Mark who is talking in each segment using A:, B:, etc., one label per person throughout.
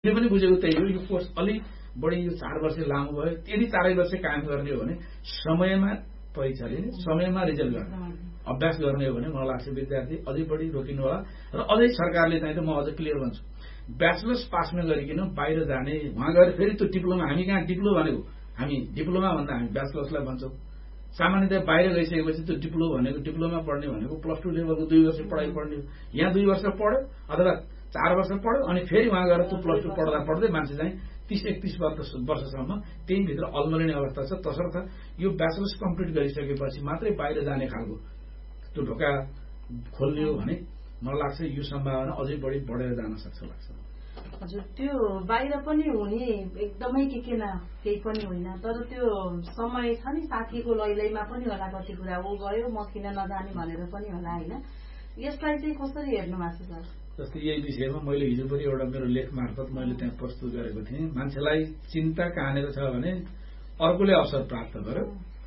A: यो पनि बुझेको त्यही हो। यो कोर्स अलिक बढी 4 वर्ष लामो भयो। यदि 4 वर्ष कायम गर्ने हो भने समयमा परीक्षा लिने, समयमा रिजल्ट गर्ने, अभ्यास गर्ने हो भने मलाई लाग्छ विद्यार्थी अझै बढी रोकिनु होला। र अझै सरकारले चाहिँ म अझ क्लियर भन्छु, ब्याचलर्स पास नगरिकन बाहिर जाने, उहाँ गएर फेरि त्यो डिप्लोमा, हामी कहाँ डिप्लोमा भनेको, हामी डिप्लोमा भन्दा हामी ब्याचलर्सलाई भन्छौँ। सामान्यतया बाहिर गइसकेपछि त्यो डिप्लोमा पढ्ने भनेको +2 लेभलको 2 वर्ष पढाइ पढ्ने हो। यहाँ 2 वर्ष पढ्यो अथवा 4 वर्ष पढ्यो अनि फेरि उहाँ गएर त्यो +2 पढ्दा पढ्दै मान्छे चाहिँ 30-31 वर्षसम्म त्यही भित्र अल्मलिने अवस्था छ। तसर्थ यो ब्याचलर्स कम्प्लिट गरिसकेपछि मात्रै बाहिर जाने खालको त्यो ढोका खोल्ने हो भने मलाई लाग्छ यो सम्भावना अझै बढी बढेर जान सक्छ लाग्छ।
B: हजुर, त्यो बाहिर पनि हुने एकदमै के न केही पनि होइन, तर त्यो समय छ नि साथीको लैलैमा पनि होला कति कुरा ऊ गयो म किन नजाने भनेर पनि होला होइन। यसलाई चाहिँ कसरी हेर्नु भएको छ सर?
A: जस्तै यही विषयमा मैले हिजो पनि एउटा मेरो लेख मार्फत मैले त्यहाँ प्रस्तुत गरेको थिएँ। मान्छेलाई चिन्ता कहाँनिर छ भने अर्कोले अवसर प्राप्त गर्यो,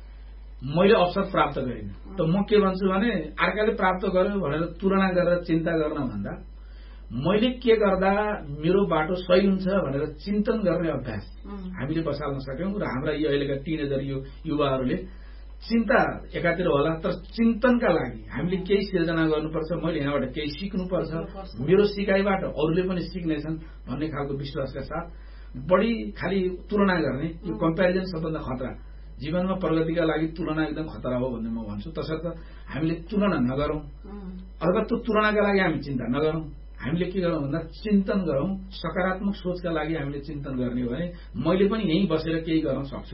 A: मैले अवसर प्राप्त गरिनँ। त म के भन्छु भने अर्काले प्राप्त गर्यो भनेर तुलना गरेर चिन्ता गर्न भन्दा मैले के गर्दा मेरो बाटो सही हुन्छ भनेर चिन्तन गर्ने अभ्यास हामीले बसाल्न सक्यौं। र हाम्रा यो अहिलेका टिनेजर यो युवाहरूले चिन्ता एकातिर होला, तर चिन्तनका लागि हामीले केही सिर्जना गर्नुपर्छ, मैले यहाँबाट केही सिक्नुपर्छ, मेरो सिकाइबाट अरूले पनि सिक्नेछन् भन्ने खालको विश्वासका साथ बढी खालि तुलना गर्ने, यो कम्पेरिजन सबभन्दा खतरा। जीवनमा प्रगतिका लागि तुलना एकदम खतरा हो भन्ने म भन्छु। तसर्थ हामीले तुलना नगरौं अथवा त्यो तुलनाका लागि हामी चिन्ता नगरौं। हामीले के गरौं भन्दा चिन्तन गरौं, सकारात्मक सोचका लागि हामीले चिन्तन गर्ने हो भने मैले पनि यही बसेर केही गर्न सक्छु,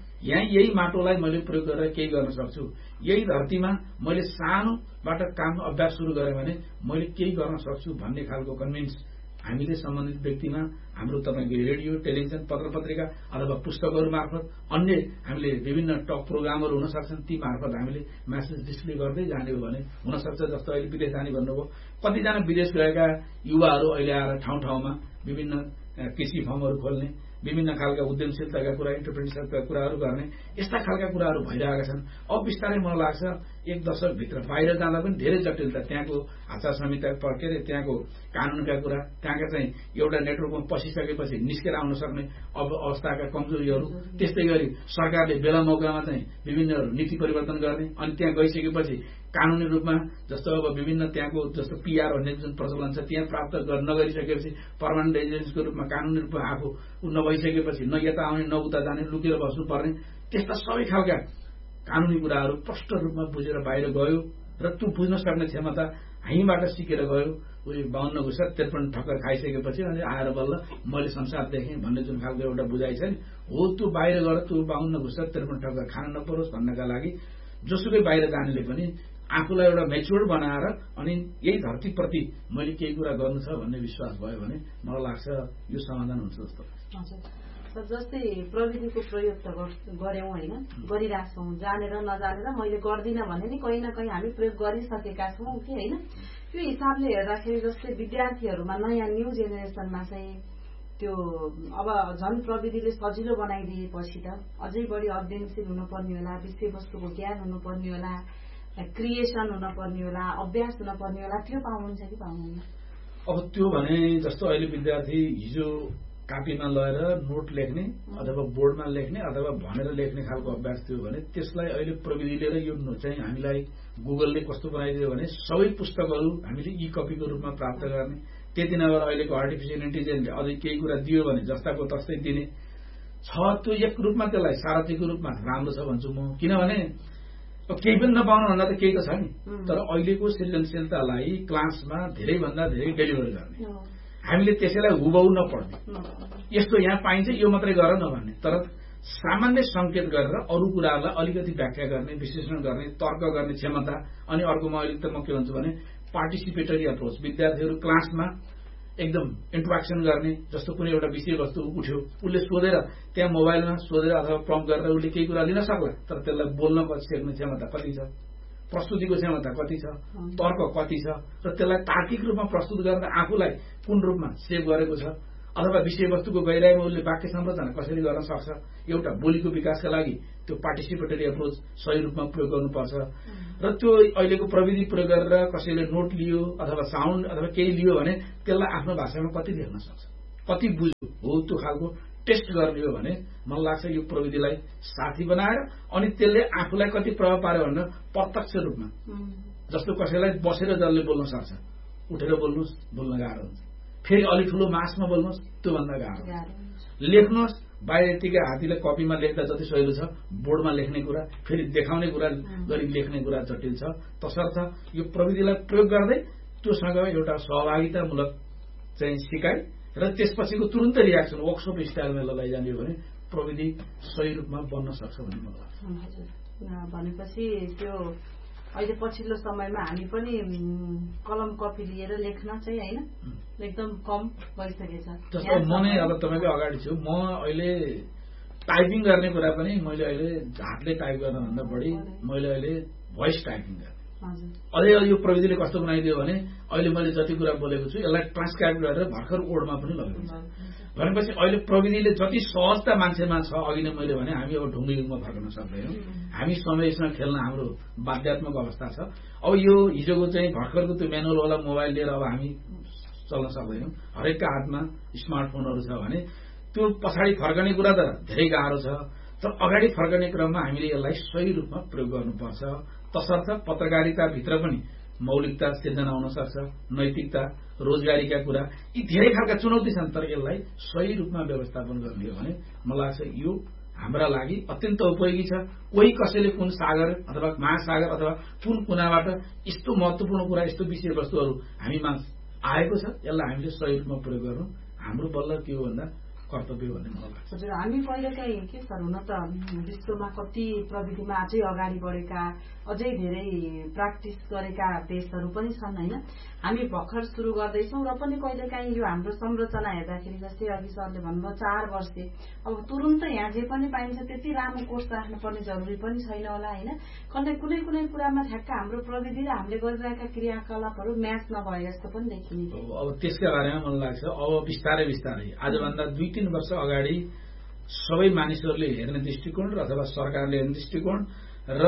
A: यही माटोलाई मैले प्रयोग गरेर केही गर्न सक्छु, यही धरतीमा मैले सानोबाट काम अभ्यास सुरु गरेँ भने मैले केही गर्न सक्छु भन्ने खालको कन्भिन्स हामीले सम्बन्धित व्यक्तिमा, हाम्रो तपाईको रेडियो, टेलिभिजन, पत्र पत्रिका अथवा पुस्तकहरू मार्फत, अन्य हामीले विभिन्न टक प्रोग्रामहरू हुन सक्छन्, ती मार्फत हामीले मेसेज डिस्प्ले गर्दै जाने हो भने हुन सक्छ। जस्तो अहिले विदेश जाने भन्नुभयो, कतिजना विदेश गएका युवाहरू अहिले आएर ठाउँ ठाउँमा विभिन्न कृषि फर्महरू खोल्ने, विभिन्न खालका उद्यमशीलताका कुरा, एन्टरप्रेन्योरशिपका कुराहरू गर्ने, यस्ता खालका कुराहरू भइरहेका छन्। अब बिस्तारै मलाई लाग्छ 1 दशकभित्र बाहिर जाँदा पनि धेरै जटिलता, त्यहाँको आचार संहिता पढ्केर त्यहाँको कानूनका कुरा, त्यहाँका चाहिँ एउटा नेटवर्कमा पसिसकेपछि निस्केर आउन सक्ने अवस्थाका कमजोरीहरू, त्यस्तै गरी सरकारले बेला मौकामा चाहिँ विभिन्न नीति परिवर्तन गर्ने, अनि त्यहाँ गइसकेपछि कानूनी रूपमा जस्तो अब विभिन्न त्यहाँको जस्तो पीआर भन्ने जुन प्रचलन छ त्यहाँ प्राप्त नगरिसकेपछि पर्मानेन्ट रेजिडेन्सको रूपमा कानूनी रूपमा आफू नभइसकेपछि न यता आउने न उता जाने, लुकेर बस्नुपर्ने, त्यस्ता सबै खालका कानूनी कुराहरू प्रष्ट रूपमा बुझेर बाहिर गयो र त्यो बुझ्न सक्ने क्षमता हामीबाट सिकेर गयो। उयो 52 घुसा 53 ठक्कर खाइसकेपछि अनि आएर बल्ल मैले संसार देखेँ भन्ने जुन खालको एउटा बुझाइ छ नि, हो त्यो बाहिर गएर त्यो 52 घुसा 53 ठक्कर खान नपरोस् भन्नका लागि जोसुकै बाहिर जानेले पनि आफूलाई एउटा मेच्योर बनाएर अनि यही धरतीप्रति मैले केही कुरा गर्नु छ भन्ने विश्वास भयो भने मलाई लाग्छ यो समाधान हुन्छ जस्तो।
B: जस्तै प्रविधिको प्रयोग त गर्यौं होइन, गरिरहेछौँ, जानेर नजानेर मैले गर्दिनँ भने नि कहीँ न कहीँ हामी प्रयोग गरिसकेका छौँ कि होइन। त्यो हिसाबले हेर्दाखेरि जस्तै विद्यार्थीहरूमा नयाँ न्यू जेनेरेसनमा चाहिँ त्यो अब झन् प्रविधिले सजिलो बनाइदिएपछि त अझै बढी अध्ययनशील हुनुपर्ने होला, विषयवस्तुको ज्ञान हुनुपर्ने होला, क्रिएसन हुनुपर्ने होला, अभ्यास हुनुपर्ने होला, त्यो पाउनुहुन्छ कि पाउनुहुन्न?
A: अब त्यो भने जस्तो अहिले विद्यार्थी हिजो कापीमा लगेर नोट लेख्ने अथवा बोर्डमा लेख्ने अथवा भनेर लेख्ने खालको अभ्यास थियो भने त्यसलाई अहिले प्रविधिले र यो चाहिँ हामीलाई गुगलले कस्तो बनाइदियो भने सबै पुस्तकहरू हामीले ई कपीको रूपमा प्राप्त गर्ने, त्यति नभएर अहिलेको आर्टिफिसियल इन्टेलिजेन्सले अझै केही कुरा दियो भने जस्ताको तस्तै दिने छ। त्यो एक रूपमा त्यसलाई सारथीको रूपमा राम्रो छ भन्छु म, किनभने केही पनि नपाउनु भन्दा त केही त छ नि, तर अहिलेको सृजनशीलतालाई क्लासमा धेरैभन्दा धेरै डेलिभर गर्ने, हामीले त्यसैलाई हुबहु नपढ्ने, यस्तो यहाँ पाइन्छ यो मात्रै गर नभन्ने, तर सामान्य संकेत गरेर अरू कुराहरूलाई अलिकति व्याख्या गर्ने, विश्लेषण गर्ने, तर्क गर्ने क्षमता। अनि अर्कोमा अहिले त म के भन्छु भने पार्टिसिपेटरी अप्रोच, विद्यार्थीहरू क्लासमा एकदम इन्ट्राक्सन गर्ने, जस्तो कुनै एउटा विषयवस्तु उठ्यो उसले सोधेर त्यहाँ मोबाइलमा सोधेर अथवा प्रम्प्ट गरेर उसले केही कुरा लिन सक्ला, तर त्यसलाई बोल्न सक्ने क्षमता कति छ, प्रस्तुतिको क्षमता कति छ, तर्क कति छ, र त्यसलाई तार्किक रूपमा प्रस्तुत गरेर आफूलाई कुन रूपमा सेभ गरेको छ, अथवा विषयवस्तुको गहिराईमा उसले वाक्य संरचना कसरी गर्न सक्छ। एउटा बोलीको विकासका लागि त्यो पार्टिसिपेटरी अप्रोच सही रूपमा प्रयोग गर्नुपर्छ। र त्यो अहिलेको प्रविधि प्रयोग गरेर कसैले नोट लियो अथवा साउन्ड अथवा केही लियो भने त्यसलाई आफ्नो भाषामा कति लेख्न सक्छ, कति बुझ्यो हो त्यो खालको टेस्ट गर्ने हो भने मलाई लाग्छ यो प्रविधिलाई साथी बनाएर अनि त्यसले आफूलाई कति प्रभाव पार्यो भनेर प्रत्यक्ष रूपमा जस्तो कसैलाई बसेर जसले बोल्न सक्छ उठेर बोल्नुहोस् बोल्न गाह्रो हुन्छ फेरि अलिक ठुलो मासमा बोल्नुहोस् त्योभन्दा गाह्रो लेख्नुहोस् बाहिर यतिकै हातीले कपीमा लेख्दा जति सजिलो छ बोर्डमा लेख्ने कुरा फेरि देखाउने कुरा गरी लेख्ने कुरा जटिल छ तसर्थ यो प्रविधिलाई प्रयोग गर्दै त्योसँग एउटा सहभागितामूलक चाहिँ सिकाइ र त्यसपछिको तुरुन्त रियाक्सन वर्कसप स्टाइलमा लैजाने हो भने प्रविधि सही रूपमा बन्न सक्छ भन्ने मलाई लाग्छ
B: भनेपछि त्यो अहिले पछिल्लो समयमा हामी पनि कलम कपी लिएर लेख्न चाहिँ हैन एकदम कम भइसकेछ
A: जस्तो म नै अब तपाईको अगाडि छु म अहिले टाइपिङ गर्ने कुरा पनि मैले अहिले हातले टाइप गर्नभन्दा बढी मैले अहिले भोइस टाइपिङ गर्ने अझै यो प्रविधिले कस्तो बनाइदियो भने अहिले मैले जति कुरा बोलेको छु यसलाई ट्रान्सक्राइब गरेर भर्खर ओडमा पनि लगेको छु भनेपछि अहिले प्रविधिले जति सहजता मान्छेमा छ अघि नै मैले भने हामी अब ढुङ्गे युगमा फर्कन सक्दैनौँ हामी समयसँग खेल्न हाम्रो बाध्यात्मक अवस्था छ अब यो हिजोको चाहिँ भर्खरको त्यो म्यानुअलवाला मोबाइल लिएर अब हामी चल्न सक्दैनौँ हरेकका हातमा स्मार्टफोनहरू छ भने त्यो पछाडि फर्कने कुरा त धेरै गाह्रो छ तर अगाडि फर्कने क्रममा हामीले यसलाई सही रूपमा प्रयोग गर्नुपर्छ तसर्थ पत्रकारिताभित्र पनि मौलिकता सिर्जना हुन सक्छ नैतिकता रोजगारीका कुरा यी धेरै खालका चुनौती छन् तर यसलाई सही रूपमा व्यवस्थापन गर्ने हो भने मलाई लाग्छ यो हाम्रा लागि अत्यन्त उपयोगी छ कोही कसैले कुन सागर अथवा महासागर अथवा कुन कुनाबाट यस्तो महत्वपूर्ण कुरा यस्तो विषयवस्तुहरू हामीमा आएको छ यसलाई हामीले सही रूपमा प्रयोग गर्नु हाम्रो बल्ल के हो भन्दा कर्तव्य भन्ने मलाई लाग्छ
B: हजुर हामी कहिलेकाहीँ के सर हुन त विश्वमा कति प्रविधिमा अझै अगाडि बढेका अझै धेरै प्र्याक्टिस गरेका देशहरू पनि छन् हैन हामी भर्खर सुरु गर्दैछौँ र पनि कहिलेकाहीँ यो हाम्रो संरचना हेर्दाखेरि जस्तै अघि सरले भन्नुभयो 4 वर्षे अब तुरुन्त यहाँ जे पनि पाइन्छ त्यति लामो कोर्स राख्नुपर्ने जरुरी पनि छैन होला हैन कुनै कुनै कुरामा ठ्याक्क हाम्रो प्रविधि र हामीले गरिरहेका क्रियाकलापहरू म्याच नभए जस्तो पनि देखिन्छ
A: अब त्यसका बारेमा मलाई लाग्छ अब बिस्तारै बिस्तारै आजभन्दा 2-3 वर्ष अगाडि सबै मानिसहरूले हेर्ने दृष्टिकोण अथवा सरकारले हेर्ने दृष्टिकोण र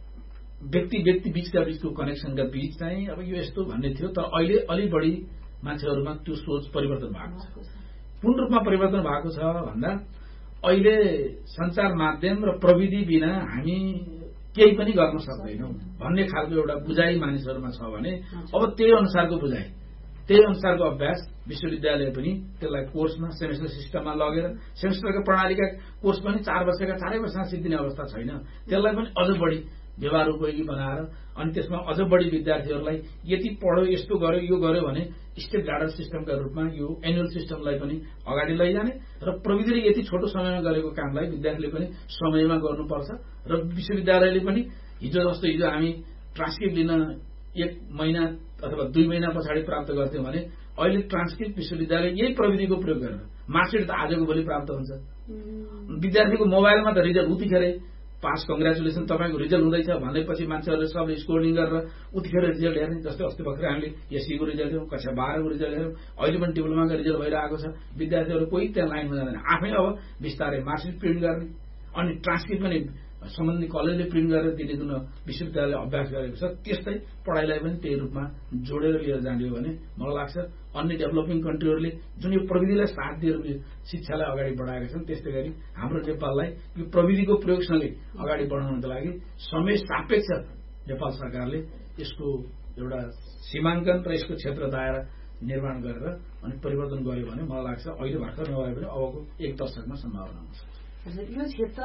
A: व्यक्ति बीचका बीचको कनेक्सनका बीच चाहिँ अब यो यस्तो भन्ने थियो तर अहिले अलि बढी मान्छेहरूमा त्यो सोच परिवर्तन भएको छ पूर्ण रूपमा परिवर्तन भएको छ भन्दा अहिले सञ्चार माध्यम र प्रविधि बिना हामी केही पनि गर्न सक्दैनौँ भन्ने खालको एउटा बुझाइ मानिसहरूमा छ भने अब त्यही अनुसारको बुझाइ त्यही अनुसारको अभ्यास विश्वविद्यालय पनि त्यसलाई कोर्समा सेमेस्टर सिस्टममा लगेर सेमेस्टरको प्रणालीका कोर्स पनि 4 वर्षका 4 वर्षमा सिद्धिने अवस्था छैन त्यसलाई पनि अझ बढी व्यवहार उपयोगी बनाएर अनि त्यसमा अझ बढी विद्यार्थीहरूलाई यति पढ्यो यस्तो गर्यो यो गर्यो भने स्टेप ल्याडर सिस्टमका रूपमा यो एनुअल सिस्टमलाई पनि अगाडि लैजाने र प्रविधिले यति छोटो समयमा गरेको कामलाई विद्यार्थीले पनि समयमा गर्नुपर्छ र विश्वविद्यालयले पनि हिजो हामी ट्रान्सक्रिप्ट लिन 1 महिना अथवा 2 महिना पछाडि प्राप्त गर्थ्यौं भने अहिले ट्रान्सक्रिप्ट विश्वविद्यालय यही प्रविधिको प्रयोग गरेर मार्कसिट त आजको भोलि प्राप्त हुन्छ विद्यार्थीको मोबाइलमा त रिजल्ट उतिखेरै पास कंग्रेचुलेसन तपाईको रिजल्ट हुँदैछ भनेपछि मान्छेहरूले सबले स्कोरिङ गरेर उतिखेर रिजल्ट हेर्ने जस्तै अस्ति भर्खर हामीले एससीको रिजल्ट हेर्यौं कक्षा 12 को रिजल्ट हेर्यौं अहिले पनि डिप्लोमाको रिजल्ट भइरहेको छ विद्यार्थीहरू कोही त्यहाँ लाइनमा जाँदैन आफै अब बिस्तारै मार्कसिट प्रिन्ट गर्ने अनि ट्रान्सक्रिप्ट पनि सम्बन्धित कलेजले प्रिन्ट गरेर दिने जुन विश्वविद्यालयले अभ्यास गरेको छ त्यस्तै पढाइलाई पनि त्यही रूपमा जोडेर लिएर जाने हो भने मलाई लाग्छ अन्य डेभलपिङ कन्ट्रीहरूले जुन यो प्रविधिलाई साथ दिएर शिक्षालाई अगाडि बढाएका छन् त्यस्तै गरी हाम्रो नेपाललाई यो प्रविधिको प्रयोगसँगै अगाडि बढाउनको लागि समय सापेक्ष नेपाल सरकारले यसको एउटा सीमाङ्कन र यसको क्षेत्र दायरा निर्माण गरेर अनि परिवर्तन गर्यो भने मलाई लाग्छ अहिले भर्खर नभए पनि अबको 1 दशकमा सम्भावना हुन्छ
B: यो क्षेत्र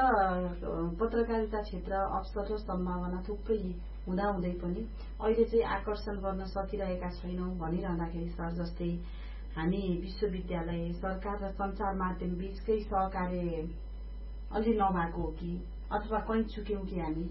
B: पत्रकारिता क्षेत्र अवसर र सम्भावना थुप्रै हुँदाहुँदै पनि अहिले चाहिँ आकर्षण गर्न सकिरहेका छैनौं भनिरहँदाखेरि सर जस्तै हामी विश्वविद्यालय सरकार र सञ्चार माध्यम बीचकै सहकार्य अलि नभएको हो कि अथवा कहीँ चुक्यौं कि हामी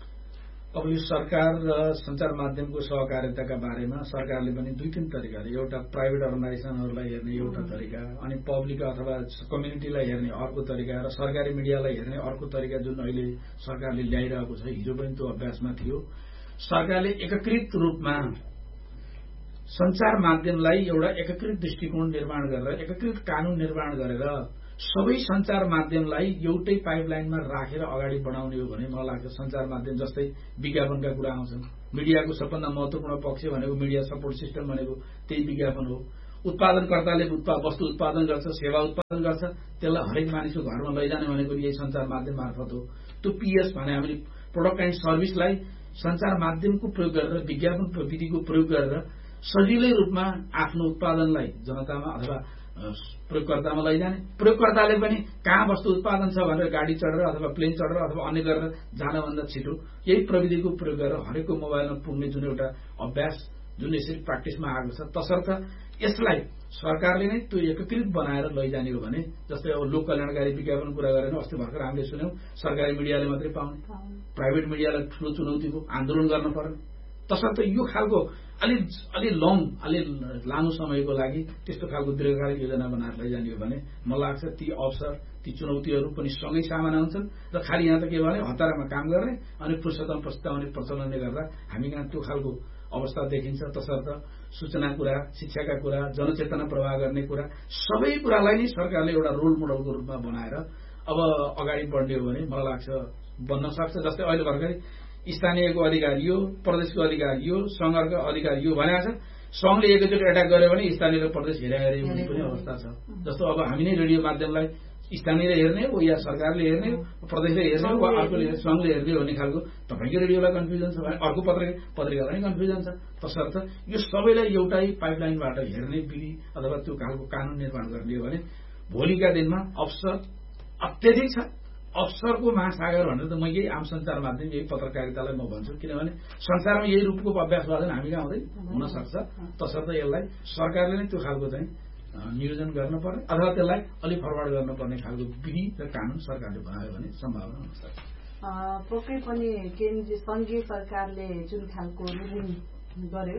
A: अब यो सरकार र सञ्चार माध्यमको सहकार्यताका बारेमा सरकारले पनि 2-3 तरिकाले एउटा प्राइभेट अर्गनाइजेसनहरूलाई हेर्ने एउटा तरिका अनि पब्लिक अथवा कम्युनिटीलाई हेर्ने अर्को तरिका र सरकारी मिडियालाई हेर्ने अर्को तरिका जुन अहिले सरकारले ल्याइरहेको छ हिजो पनि त्यो अभ्यासमा थियो सरकारले एकीकृत रूपमा सञ्चार माध्यमलाई एउटा एकीकृत दृष्टिकोण निर्माण गरेर एकीकृत कानून निर्माण गरेर सबै सञ्चार माध्यमलाई एउटै पाइपलाइनमा राखेर अगाडि बढाउने हो भने मलाई लाग्छ सञ्चार माध्यम जस्तै विज्ञापनका कुरा आउँछन् मिडियाको सबभन्दा महत्वपूर्ण पक्ष भनेको मिडिया सपोर्ट सिस्टम भनेको त्यही विज्ञापन हो उत्पादनकर्ताले वस्तु उत्पादन गर्छ, सेवा उत्पादन गर्छ, त्यसलाई हरेक मानिसको घरमा लैजाने भनेको यही सञ्चार माध्यम मार्फत हो। त्यो पीएस भने हामीले प्रोडक्ट एन्ड सर्भिसलाई सञ्चार माध्यमको प्रयोग गरेर, विज्ञापन प्रविधिको प्रयोग गरेर सजिलै रूपमा आफ्नो उत्पादनलाई जनतामा अथवा प्रयोगकर्तामा लैजाने, प्रयोगकर्ताले पनि कहाँ वस्तु उत्पादन छ भनेर गाडी चढेर अथवा प्लेन चढेर अथवा अन्य गरेर जानभन्दा छिटो यही प्रविधिको प्रयोग गरेर हरेकको मोबाइलमा पुग्ने जुन एउटा अभ्यास जुन यसरी प्र्याक्टिसमा आएको छ, तसर्थ यसलाई सरकारले नै त्यो एकीकृत बनाएर लैजाने हो भने जस्तै अब लोक कल्याणकारी विज्ञापन कुरा गरेर अस्ति भर्खर हामीले सुन्यौं सरकारी मिडियाले मात्रै पाउने, प्राइभेट मिडियालाई ठूलो चुनौतीको आन्दोलन गर्न पर्यो। तसर्थ यो खालको अलि लामो समयको लागि त्यस्तो खालको दीर्घकालीन योजना बनाएर लैजाने हो भने मलाई लाग्छ ती अवसर ती चुनौतीहरू पनि सँगै सामना हुन्छन् र खालि यहाँ त के भने हतारामा काम गर्ने अनि फुर्सदमा पस्ताउने प्रचलनले गर्दा हामी कहाँ त्यो खालको अवस्था देखिन्छ। तसर्थ सूचना कुरा, शिक्षाका कुरा, जनचेतना प्रवाह गर्ने कुरा सबै कुरालाई नै सरकारले एउटा रोल मोडलको रूपमा बनाएर अब अगाडि बढ्ने हो भने मलाई लाग्छ बन्न सक्छ। जस्तै अहिले भर्खरै स्थानीयको अधिकार यो, प्रदेशको अधिकार यो, संघको अधिकार यो भनेको छ। संघले एकैचोटि एट्याक गर्यो भने स्थानीय र प्रदेश हेरे हुने पनि अवस्था छ। जस्तो अब हामी नै रेडियो माध्यमलाई स्थानीयले हेर्ने हो या सरकारले हेर्ने हो, प्रदेशले हेर्ने हो वा अर्कोले संघले हेर्ने भन्ने खालको तपाईँको रेडियोलाई कन्फ्युजन छ भने अर्को पत्रिकालाई पनि कन्फ्युजन छ। तसर्थ यो सबैलाई एउटै पाइपलाइनबाट हेर्ने विधि अथवा त्यो खालको कानून निर्माण गर्ने हो भने भोलिका दिनमा अवसर अत्यधिक छ। अवसरको महासागर भनेर त म यही आम सञ्चार माध्यम यही पत्रकारितालाई म भन्छु, किनभने संसारमा यही रूपको अभ्यास गर्दैन हामी कहाँ हुन सक्छ। तसर्थ यसलाई सरकारले नै त्यो खालको चाहिँ नियोजन गर्न पर्ने अथवा त्यसलाई अलि फरवर्ड गर्नुपर्ने खालको विधि र कानून सरकारले बनायो भने सम्भावना हुन सक्छ।
B: पक्कै पनि केन्द्रीय संघीय सरकारले जुन खालको रुलिङ गर्यो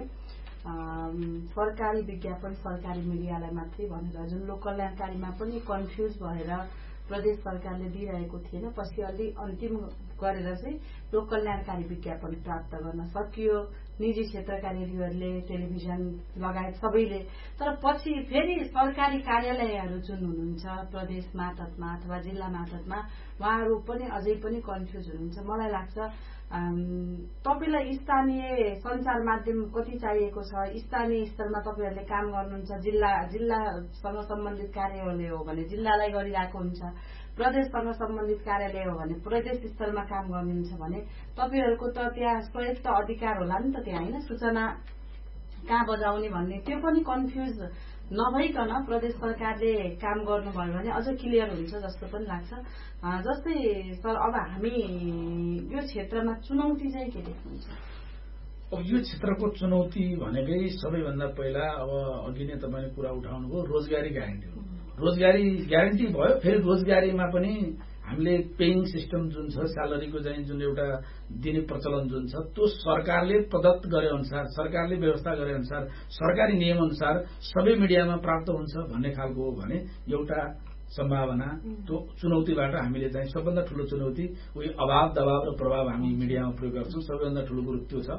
B: सरकारी विज्ञापन सरकारी मिडियालाई मात्रै भनेर जुन लोक कल्याणकारीमा पनि कन्फ्युज भएर प्रदेश सरकारले दिइरहेको थिएन, पछि अलि अन्तिम गरेर चाहिँ लोक कल्याणकारी विज्ञापन प्राप्त गर्न सकियो निजी क्षेत्रका रेडियोहरूले, टेलिभिजन लगायत सबैले। तर पछि फेरि सरकारी कार्यालयहरू जुन हुनुहुन्छ प्रदेश मातहतमा अथवा जिल्ला मातहतमा उहाँहरू पनि अझै पनि कन्फ्युज हुनुहुन्छ। मलाई लाग्छ तपाईलाई स्थानीय सञ्चार माध्यम कति चाहिएको छ, स्थानीय स्तरमा तपाईहरूले काम गर्नुहुन्छ, जिल्लासँग सम्बन्धित कार्यालय हो भने जिल्लालाई गरिरहेको हुन्छ, प्रदेशसँग सम्बन्धित कार्यालय हो भने प्रदेश स्तरमा काम गर्नुहुन्छ भने तपाईहरूको त त्यहाँ स्वायत्त अधिकार होला नि त, त्यहाँ होइन सूचना कहाँ बजाउने भन्ने त्यो पनि कन्फ्युज नभइकन प्रदेश सरकारले काम गर्नुभयो भने अझ क्लियर हुन्छ जस्तो पनि लाग्छ। जस्तै सर अब हामी यो क्षेत्रमा चुनौती चाहिँ के देख्नुहुन्छ?
A: अब यो क्षेत्रको चुनौती भनेकै सबैभन्दा पहिला अब अघि नै तपाईँले कुरा उठाउनुभयो रोजगारी ग्यारेन्टी हो। रोजगारी ग्यारेन्टी भयो, फेरि रोजगारीमा पनि हामीले पेइङ सिस्टम जुन छ स्यालेरीको चाहिँ जुन एउटा दिने प्रचलन जुन छ त्यो सरकारले प्रदत्त गरे अनुसार सरकारले व्यवस्था गरे अनुसार सरकारी नियम अनुसार सबै मिडियामा प्राप्त हुन्छ भन्ने खालको हो भने एउटा सम्भावना। त्यो चुनौतीबाट हामीले चाहिँ सबभन्दा ठूलो चुनौती उही अभाव दबाव र प्रभाव हामी मिडियामा प्रयोग गर्छौं, सबैभन्दा ठूलो कुरो त्यो छ।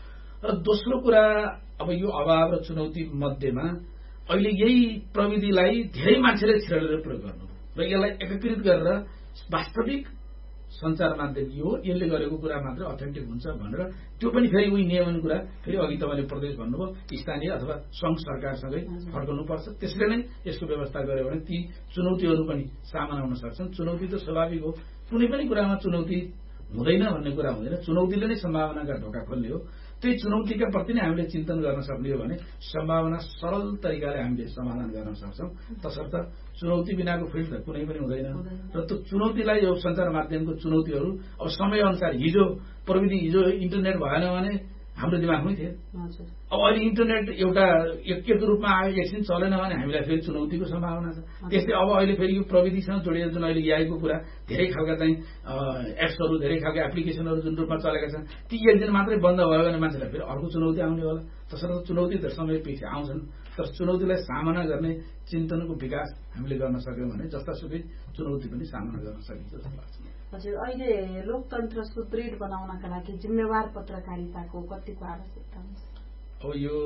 A: र दोस्रो कुरा अब यो अभाव र चुनौती मध्येमा अहिले यही प्रविधिलाई धेरै मान्छेले छिरेर प्रयोग गर्नु र यसलाई एकीकृत गरेर वास्तविक सञ्चार माध्यम यो यसले गरेको कुरा मात्र अथेन्टिक हुन्छ भनेर त्यो पनि फेरि उही नियमन कुरा फेरि अघि तपाईँले प्रदेश भन्नुभयो स्थानीय अथवा संघ सरकारसँगै फर्कनुपर्छ। त्यसले नै यसको व्यवस्था गर्यो भने ती चुनौतीहरू पनि सामना हुन सक्छन्। चुनौती त स्वाभाविक हो, कुनै पनि कुरामा चुनौती हुँदैन भन्ने कुरा हुँदैन, चुनौतीले नै सम्भावनाका ढोका खोल्ने हो। त्यही चुनौतीका प्रति नै हामीले चिन्तन गर्न सक्ने हो भने सम्भावना सरल तरिकाले हामीले समाधान गर्न सक्छौं। तसर्थ चुनौती बिनाको फिल्ड त कुनै पनि हुँदैन र त्यो चुनौतीलाई यो सञ्चार माध्यमको चुनौतीहरू अब समय अनुसार हिजो इन्टरनेट भएन भने हाम्रो दिमागमै थियो। अब अहिले इन्टरनेट एउटा एकको रूपमा आयो, एकछिन चलेन भने हामीलाई फेरि चुनौतीको सम्भावना छ। त्यस्तै अब अहिले फेरि यो प्रविधिसँग जोडिएर जुन अहिले एआईको कुरा धेरै खालका चाहिँ एप्सहरू धेरै खालका एप्लिकेसनहरू जुन रूपमा चलेका छन् ती एक दिन मात्रै बन्द भयो भने मान्छेलाई फेरि अर्को चुनौती आउने होला। तसर्थ चुनौती त समय पछि आउँछन्, तर चुनौतीलाई सामना गर्ने चिन्तनको विकास हामीले गर्न सक्यौं भने जस्तासुकै चुनौती पनि सामना गर्न सकिन्छ जस्तो लाग्छ।
B: हजुर, अहिले लोकतन्त्र सुदृढ बनाउनका लागि जिम्मेवार पत्रकारिताको कतिको आवश्यकता हुन्छ?
A: अब यो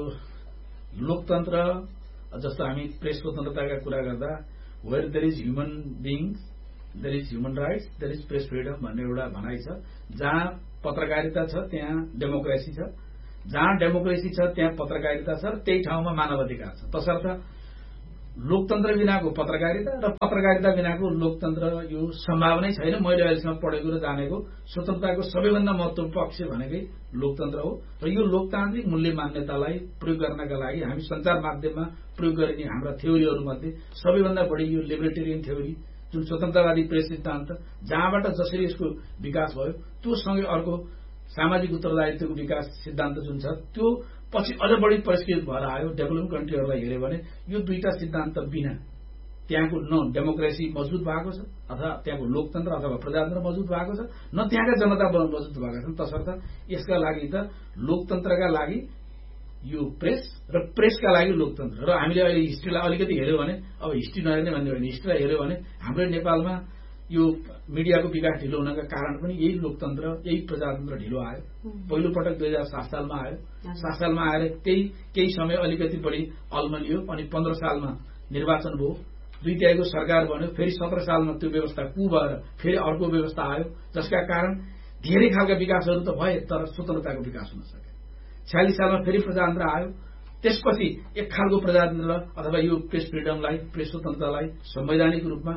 A: लोकतन्त्र जस्तो हामी प्रेस स्वतन्त्रताका कुरा गर्दा where there is human being there is human rights there is press freedom भन्ने एउटा भनाइ छ। जहाँ पत्रकारिता छ त्यहाँ डेमोक्रेसी छ, जहाँ डेमोक्रेसी छ त्यहाँ पत्रकारिता छ र त्यही ठाउँमा मानवाधिकार छ। तसर्थ लोकतन्त्र बिनाको पत्रकारिता र पत्रकारिता बिनाको लोकतन्त्र यो सम्भावनै छैन। मैले अहिलेसम्म पढेको र जानेको स्वतन्त्रताको सबैभन्दा महत्वपूर्ण पक्ष भनेकै लोकतन्त्र हो र यो लोकतान्त्रिक मूल्य मान्यतालाई प्रयोग गर्नका लागि हामी सञ्चार माध्यममा प्रयोग गरिने हाम्रा थ्योरीहरूमध्ये सबैभन्दा बढी यो लिबरेटेरियन थ्योरी जुन स्वतन्त्रवादी प्रेस सिद्धान्त जहाँबाट जसरी यसको विकास भयो त्यो सँगै अर्को सामाजिक उत्तरदायित्वको विकास सिद्धान्त जुन छ त्यो पछि अझ बढी परिष्कृत भएर आयो। डेभलपिङ कन्ट्रीहरूलाई हेऱ्यो भने यो दुईटा सिद्धान्त बिना त्यहाँको न डेमोक्रेसी मजबुत भएको छ अथवा त्यहाँको लोकतन्त्र अथवा प्रजातन्त्र मजबुत भएको छ न त्यहाँका जनता मजबुत भएका छन्। तसर्थ यसका लागि त लोकतन्त्रका लागि यो प्रेस र प्रेसका लागि लोकतन्त्र र हामीले अहिले हिस्ट्रीलाई अलिकति हेऱ्यो भने अब हिस्ट्री नहेर्ने भन्ने होइन हिस्ट्रीलाई हेऱ्यो भने हाम्रो नेपालमा यो मिडियाको विकास ढिलो हुनका कारण पनि यही लोकतन्त्र यही प्रजातन्त्र ढिलो आयो। पहिलो पटक 2007 सालमा आयो। 7 सालमा आएर केही समय अलिकति बढी अल्मलियो अनि 15 सालमा निर्वाचन भयो 2/3 सरकार बन्यो। फेरि 17 सालमा त्यो व्यवस्था भएर फेरि अर्को व्यवस्था आयो जसका कारण धेरै खालका विकासहरू त भए तर स्वतन्त्रताको विकास हुन सके। 46 सालमा फेरि प्रजातन्त्र आयो। त्यसपछि एक खालको प्रजातन्त्र अथवा यो प्रेस फ्रिडमलाई प्रेस स्वतन्त्रतालाई संवैधानिक रूपमा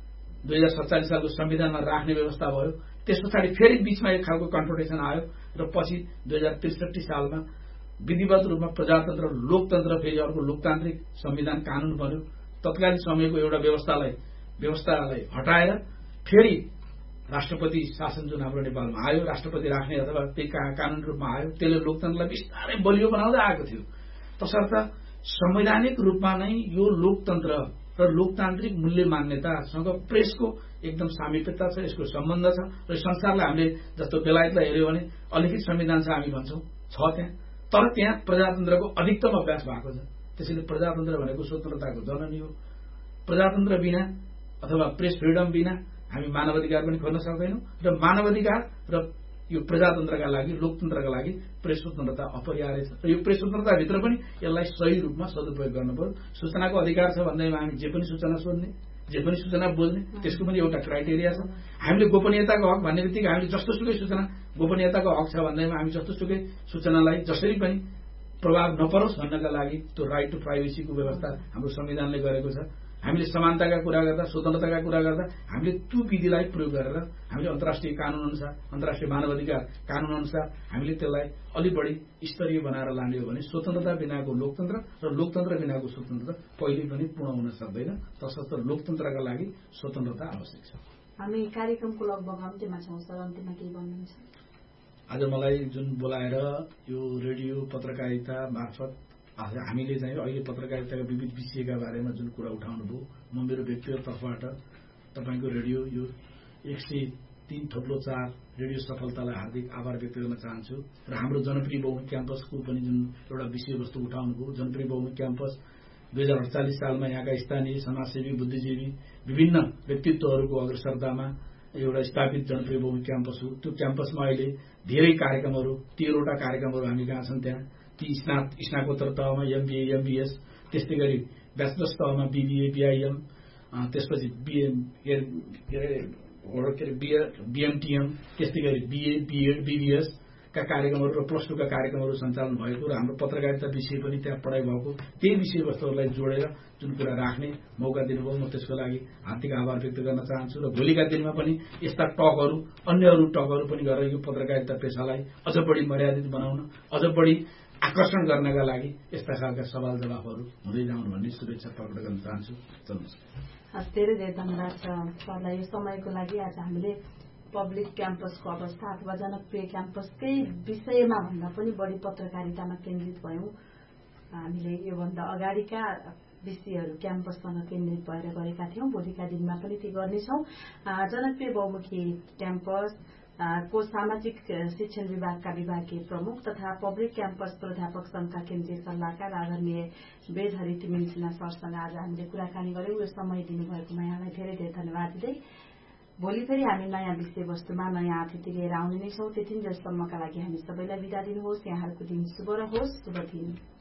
A: 2047 सालको संविधानमा राख्ने व्यवस्था भयो। त्यस पछाडि फेरि बीचमा एक खालको कन्फ्रन्टेसन आयो र पछि 2063 सालमा विधिवत रूपमा प्रजातन्त्र लोकतन्त्र फेरि अर्को लोकतान्त्रिक संविधान कानून बन्यो। तत्कालीन समयको एउटा व्यवस्थालाई हटाएर फेरि राष्ट्रपति शासन जुन हाम्रो नेपालमा आयो राष्ट्रपति राख्ने अथवा त्यही कानून रूपमा आयो त्यसले लोकतन्त्रलाई बिस्तारै बलियो बनाउँदै आएको थियो। तसर्थ संवैधानिक रूपमा नै यो लोकतन्त्र र लोकतान्त्रिक मूल्य मान्यतासँग प्रेसको एकदम सामिप्यता छ यसको सम्बन्ध छ र संसारलाई हामीले जस्तो बेलायतलाई हेऱ्यो भने अलिकति संविधान छ हामी भन्छौं छ त्यहाँ तर त्यहाँ प्रजातन्त्रको अधिकतम अभ्यास भएको छ। त्यसैले प्रजातन्त्र भनेको स्वतन्त्रताको जननी हो। प्रजातन्त्र बिना अथवा प्रेस फ्रिडम बिना हामी मानवाधिकार पनि खोज्न सक्दैनौं र मानवाधिकार र यो प्रजातन्त्रका लागि लोकतन्त्रका लागि प्रेस स्वतन्त्रता अपरिहार्य छ र यो प्रेस स्वतन्त्रताभित्र पनि यसलाई सही रूपमा सदुपयोग गर्नु पर्यो। सूचनाको अधिकार छ भन्दैमा हामी जे पनि सूचना सोध्ने जे पनि सूचना बोल्ने त्यसको पनि एउटा क्राइटेरिया छ। हामीले गोपनीयताको हक भन्ने बित्तिकै हामीले जस्तोसुकै सूचना गोपनीयताको हक छ भन्दैमा हामी जस्तोसुकै सूचनालाई जसरी पनि प्रभाव नपरोस् भन्नका लागि त्यो राइट टु प्राइभेसीको व्यवस्था हाम्रो संविधानले गरेको छ। हामीले समानताका कुरा गर्दा स्वतन्त्रताका कुरा गर्दा हामीले त्यो विधिलाई प्रयोग गरेर हामीले अन्तर्राष्ट्रिय कानून अनुसार अन्तर्राष्ट्रिय मानवाधिकार कानून अनुसार हामीले त्यसलाई अलि बढी स्तरीय बनाएर लाने हो भने स्वतन्त्रता बिनाको लोकतन्त्र र लोकतन्त्र बिनाको स्वतन्त्रता पहिले पनि पूर्ण हुन सक्दैन। तसर्थ लोकतन्त्रका लागि स्वतन्त्रता आवश्यक छ।
B: हामी कार्यक्रमको लगभग अन्त्यमा छौं सर, अन्त्यमा के भन्नुहुन्छ?
A: आज मलाई जुन बोलाएर यो रेडियो पत्रकारिता मार्फत हामीले चाहिँ अहिले पत्रकारिताका विविध विषयका बारेमा जुन कुरा उठाउनुभयो म मेरो व्यक्तिगत तर्फबाट तपाईको रेडियो यो 103.4 रेडियो सफलतालाई हार्दिक आभार व्यक्त गर्न चाहन्छु र हाम्रो जनप्रिय बहुमुखी क्याम्पसको पनि जुन एउटा विषयवस्तु उठाउनुभयो जनप्रिय बहुमुखी क्याम्पस 2048 सालमा यहाँका स्थानीय समाजसेवी बुद्धिजीवी विभिन्न व्यक्तित्वहरूको अग्रसरतामा एउटा स्थापित जनप्रिय बहुमुखी क्याम्पस हो। त्यो क्याम्पसमा अहिले धेरै कार्यक्रमहरू 13 वटा कार्यक्रमहरू हामी कहाँ छन् त्यहाँ ती स्नातकोत्तर तहमा एमबीए एमबीएस त्यस्तै गरी ब्याचलर्स तहमा बीबीए बीआईएम त्यसपछि बीएमटीएम त्यस्तै गरी बीए बीएड बीबीएस का कार्यक्रमहरू र प्लस 2 का कार्यक्रमहरू सञ्चालन भएको र हाम्रो पत्रकारिता विषय पनि त्यहाँ पढाइ भएको त्यही विषयवस्तुहरूलाई जोडेर जुन कुरा राख्ने मौका दिनुभयो म त्यसको लागि हार्दिक आभार व्यक्त गर्न चाहन्छु र भोलिका दिनमा पनि यस्ता टकहरू अन्यहरू टकहरू पनि गरेर यो पत्रकारिता पेशालाई अझ बढी मर्यादित बनाउन अझ बढी आकर्षण गर्नका लागि यस्ता खालका सवाल जवाफहरू हुँदै जाउन् भन्ने शुभेच्छा प्रकट गर्न चाहन्छु।
B: हस्, धेरै धेरै धन्यवाद सरलाई यो समयको लागि। आज हामीले पब्लिक क्याम्पसको अवस्था अथवा जनप्रिय क्याम्पसकै विषयमा भन्दा पनि बढी पत्रकारितामा केन्द्रित भयौं। हामीले योभन्दा अगाडिका विषयहरू क्याम्पससँग केन्द्रित भएर गरेका थियौं। भोलिका दिनमा पनि ती गर्नेछौं। जनप्रिय बहुमुखी क्याम्पस को सामाजिक शिक्षण विभागका विभागीय प्रमुख तथा पब्लिक क्याम्पस प्राध्यापक संघका केन्द्रीय सल्लाहकार आदरणीय वेदहरि तिमिल सिन्हा सरसँग आज हामीले कुराकानी गर्यौं। यो समय दिनुभएकोमा यहाँलाई धेरै धेरै धन्यवाद दिँदै भोलि फेरि हामी नयाँ विषयवस्तुमा नयाँ अतिथि लिएर आउने नै छौं। त्यतिन्जेलसम्मका लागि हामी सबैलाई बिदा दिनुहोस्। यहाँहरूको दिन शुभ रहोस्। शुभ दिन।